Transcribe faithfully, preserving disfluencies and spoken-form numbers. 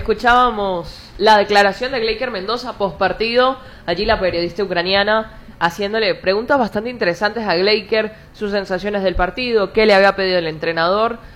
escuchábamos la declaración de Gleiker Mendoza post partido, allí la periodista ucraniana haciéndole preguntas bastante interesantes a Gleiker, sus sensaciones del partido, qué le había pedido el entrenador.